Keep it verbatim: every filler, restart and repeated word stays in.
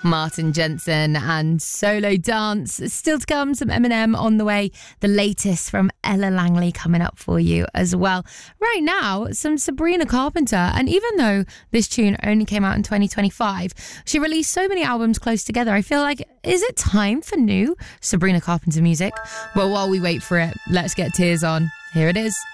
Martin Jensen and Solo Dance. Still to come, some Eminem on the way. The latest from Ella Langley coming up for you as well. Right now, some Sabrina Carpenter. And even though this tune only came out in twenty twenty-five, she released so many albums close together. I feel like, is it time for new Sabrina Carpenter music? But while we wait for it, let's get Tears on. Here it is.